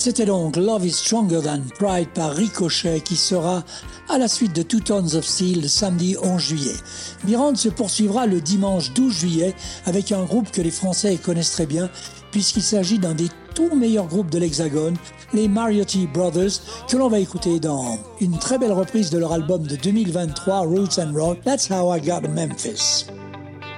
C'était donc Love is Stronger Than Pride par Ricochet qui sera à la suite de Two Tons of Steel le samedi 11 juillet. Mirande se poursuivra le dimanche 12 juillet avec un groupe que les Français connaissent très bien puisqu'il s'agit d'un des tout meilleurs groupes de l'Hexagone, les Mariotti Brothers, que l'on va écouter dans une très belle reprise de leur album de 2023, Roots and Roll, That's How I Got to Memphis.